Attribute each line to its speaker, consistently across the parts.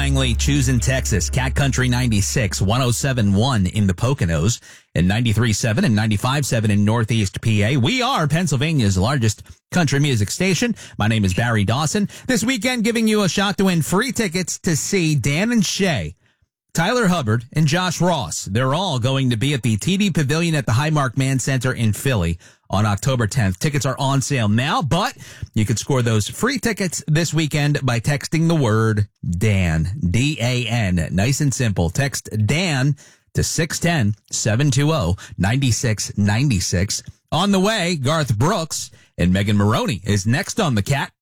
Speaker 1: Langley, Choosing, Texas, Cat Country 96, 107.1 in the Poconos, and 93.7 and 95.7 in Northeast PA. We are Pennsylvania's largest country music station. My name is Barry Dawson. This weekend, giving you a shot to win free tickets to see Dan and Shay, Tyler Hubbard, and Josh Ross. They're all going to be at the TD Pavilion at the Highmark Mann Center in Philly on October 10th. Tickets are on sale now, but you could score those free tickets this weekend by texting the word Dan, D-A-N. Nice and simple. Text Dan to 610-720-9696. On the way, Garth Brooks and Megan Maroney is next on the Cat.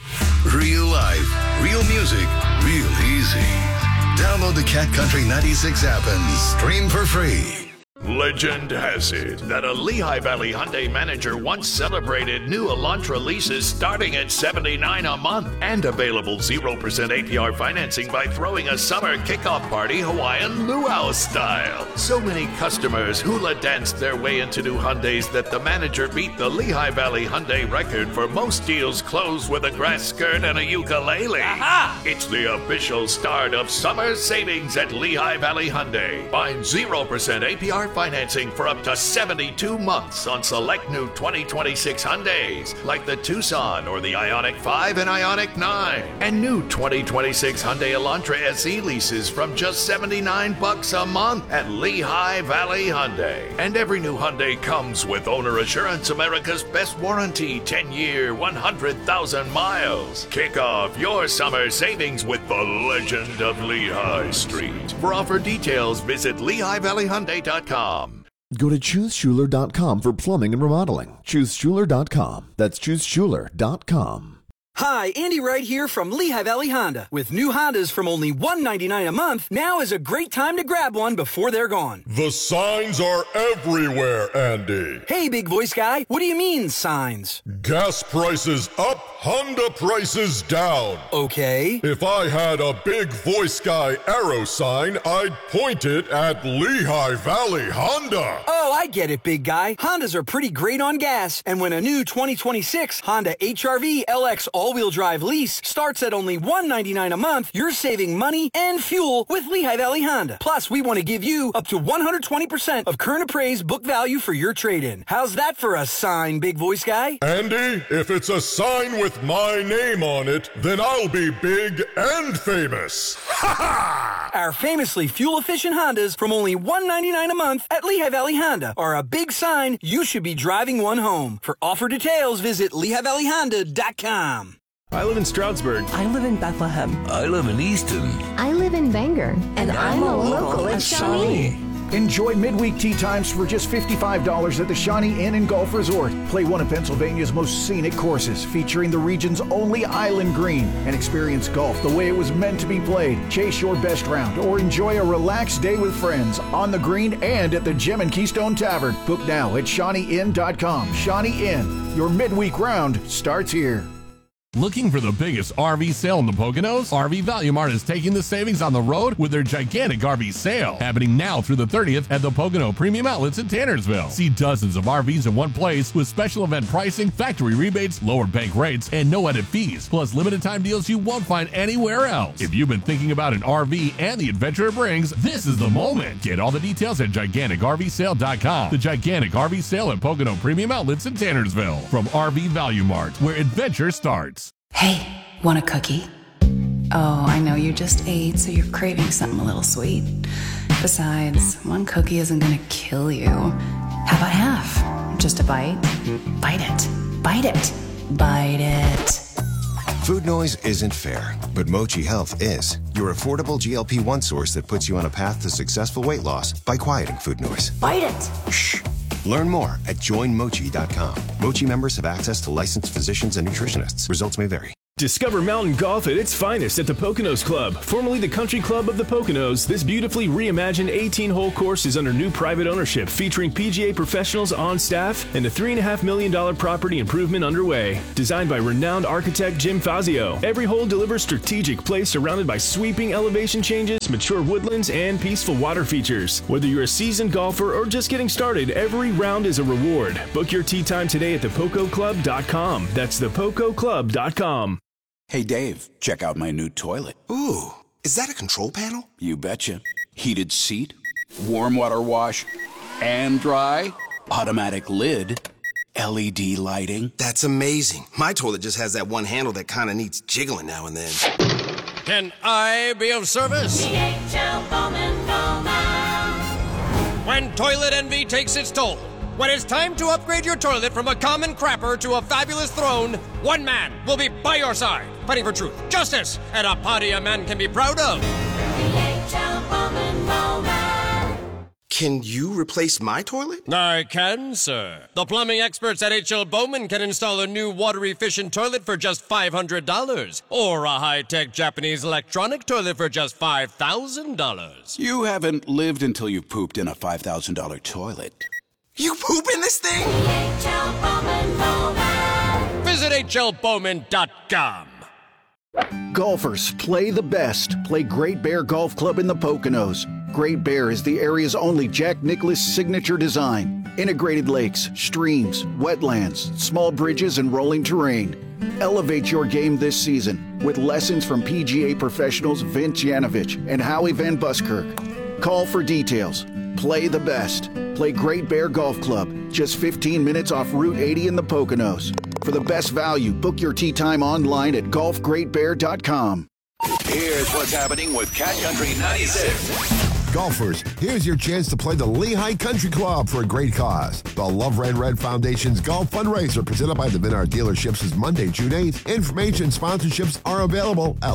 Speaker 2: Real life, real music, real easy. Download the Cat Country 96 app and stream for free.
Speaker 3: Legend has it that a Lehigh Valley Hyundai manager once celebrated new Elantra leases starting at $79 a month and available 0% APR financing by throwing a summer kickoff party Hawaiian luau style. So many customers hula danced their way into new Hyundais that the manager beat the Lehigh Valley Hyundai record for most deals closed with a grass skirt and a ukulele. Aha! It's the official start of summer savings at Lehigh Valley Hyundai. Find 0% APR financing for up to 72 months on select new 2026 Hyundais like the Tucson or the Ioniq 5 and Ioniq 9. And new 2026 Hyundai Elantra SE leases from just $79 a month at Lehigh Valley Hyundai. And every new Hyundai comes with Owner Assurance, America's best warranty, 10-year, 100,000 miles. Kick off your summer savings with the legend of Lehigh Street. For offer details, visit LehighValleyHyundai.com.
Speaker 4: Go to ChooseSchuler.com for plumbing and remodeling. ChooseSchuler.com. That's ChooseSchuler.com.
Speaker 5: Hi, Andy Wright here from Lehigh Valley Honda. With new Hondas from only $199 a month, now is a great time to grab one before they're gone.
Speaker 6: The signs are everywhere, Andy.
Speaker 5: Hey, big voice guy, what do you mean, signs?
Speaker 6: Gas prices up, Honda prices down.
Speaker 5: Okay.
Speaker 6: If I had a big voice guy arrow sign, I'd point it at Lehigh Valley Honda.
Speaker 5: Oh, I get it, big guy. Hondas are pretty great on gas, and when a new 2026 Honda HR-V LX all-wheel drive lease starts at only $199 a month, you're saving money and fuel with Lehigh Valley Honda. Plus, we want to give you up to 120% of current appraised book value for your trade-in. How's that for a sign, big voice guy?
Speaker 6: Andy, if it's a sign with my name on it, then I'll be big and famous. Ha ha!
Speaker 5: Our famously fuel-efficient Hondas from only $199 a month at Lehigh Valley Honda are a big sign you should be driving one home. For offer details, visit LehighValleyHonda.com.
Speaker 7: I live in Stroudsburg.
Speaker 8: I live in Bethlehem.
Speaker 9: I live in Easton.
Speaker 10: I live in Bangor. And I'm a local at Shawnee.
Speaker 11: Enjoy midweek tea times for just $55 at the Shawnee Inn and Golf Resort. Play one of Pennsylvania's most scenic courses featuring the region's only island green and experience golf the way it was meant to be played. Chase your best round or enjoy a relaxed day with friends on the green and at the Gem and Keystone Tavern. Book now at ShawneeInn.com. Shawnee Inn, your midweek round starts here.
Speaker 12: Looking for the biggest RV sale in the Poconos? RV Value Mart is taking the savings on the road with their gigantic RV sale, happening now through the 30th at the Pocono Premium Outlets in Tannersville. See dozens of RVs in one place with special event pricing, factory rebates, lower bank rates, and no edit fees, plus limited time deals you won't find anywhere else. If you've been thinking about an RV and the adventure it brings, this is the moment. Get all the details at GiganticRVSale.com. The gigantic RV sale at Pocono Premium Outlets in Tannersville. From RV Value Mart, where adventure starts.
Speaker 13: Hey, want a cookie? Oh, I know you just ate, so you're craving something a little sweet. Besides, one cookie isn't gonna kill you. How about half? Just a bite? Bite it. Bite it. Bite it.
Speaker 14: Food noise isn't fair, but Mochi Health is. Your affordable GLP-1 source that puts you on a path to successful weight loss by quieting food noise.
Speaker 13: Bite it.
Speaker 14: Shh. Learn more at joinmochi.com. Mochi members have access to licensed physicians and nutritionists. Results may vary.
Speaker 7: Discover mountain golf at its finest at the Poconos Club. Formerly the Country Club of the Poconos, this beautifully reimagined 18-hole course is under new private ownership, featuring PGA professionals on staff and a $3.5 million property improvement underway. Designed by renowned architect Jim Fazio, every hole delivers strategic play surrounded by sweeping elevation changes, mature woodlands, and peaceful water features. Whether you're a seasoned golfer or just getting started, every round is a reward. Book your tee time today at thepococlub.com. That's thepococlub.com.
Speaker 15: Hey, Dave, check out my new toilet.
Speaker 2: Ooh,
Speaker 8: Is that a control panel?
Speaker 9: You betcha. Heated seat, warm water wash, and dry, automatic lid, LED lighting.
Speaker 8: That's amazing. My toilet just has that one handle that kind of needs jiggling now and then.
Speaker 15: Can I be of service?
Speaker 16: DHL Bowman Bowman.
Speaker 15: When toilet envy takes its toll, when it's time to upgrade your toilet from a common crapper to a fabulous throne, one man will be by your side, fighting for truth, justice, and a party a man can be proud of.
Speaker 16: DHL Bowman Bowman.
Speaker 8: Can you replace my toilet?
Speaker 15: I can, sir. The plumbing experts at H.L. Bowman can install a new water-efficient toilet for just $500, or a high-tech Japanese electronic toilet for just $5,000.
Speaker 9: You haven't lived until you've pooped in a $5,000 toilet.
Speaker 8: You poop in this thing?
Speaker 16: DHL Bowman Bowman.
Speaker 15: Visit hlbowman.com.
Speaker 11: Golfers, play the best. Play Great Bear Golf Club in the Poconos. Great Bear is the area's only Jack Nicklaus signature design. Integrated lakes, streams, wetlands, small bridges, and rolling terrain. Elevate your game this season with lessons from PGA professionals Vince Yanovich and Howie Van Buskirk. Call for details. Play the best. Play Great Bear Golf Club, just 15 minutes off Route 80 in the Poconos. For the best value, book your tee time online at golfgreatbear.com.
Speaker 17: Here's what's happening with Cat Country 96.
Speaker 18: Golfers, here's your chance to play the Lehigh Country Club for a great cause. The Love Red Red Foundation's golf fundraiser presented by the Menard dealerships is Monday, June 8th. Information and sponsorships are available at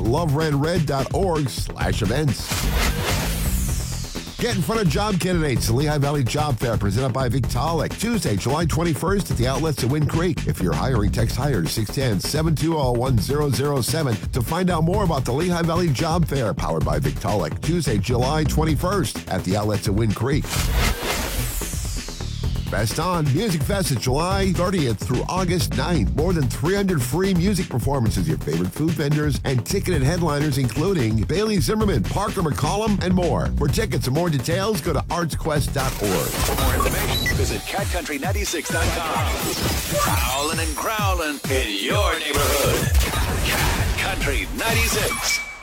Speaker 18: loveredred.org/events. Get in front of job candidates. The Lehigh Valley Job Fair presented by Victaulic. Tuesday, July 21st at the outlets at Wind Creek. If you're hiring, text HIRE to 610-720-1007 to find out more about the Lehigh Valley Job Fair powered by Victaulic. Tuesday, July 21st at the outlets at Wind Creek. Best On Music Fest is July 30th through August 9th. More than 300 free music performances, your favorite food vendors, and ticketed headliners including Bailey Zimmerman, Parker McCollum, and more. For tickets and more details, go to artsquest.org.
Speaker 17: For more information, visit CatCountry96.com. Prowling and growling in your neighborhood. Cat Country 96.